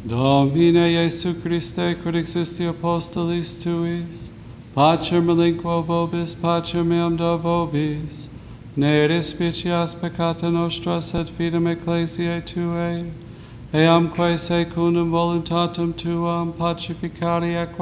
Domine Iesu Christe, quid existi apostolis tuis, pacem relinquo vobis, pacem meam do vobis, ne despicias peccata nostra, sed fidem ecclesiae tuae, eamque secundum voluntatem tuam pacificari